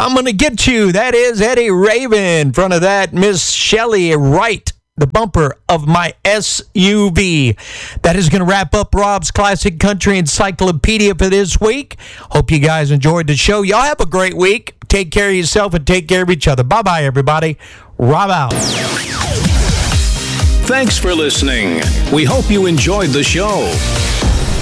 I'm going to get you. That is Eddie Raven. In front of that, Miss Shelley Wright, the bumper of my SUV. That is going to wrap up Rob's Classic Country Encyclopedia for this week. Hope you guys enjoyed the show. Y'all have a great week. Take care of yourself and take care of each other. Bye-bye, everybody. Rob out. Thanks for listening. We hope you enjoyed the show.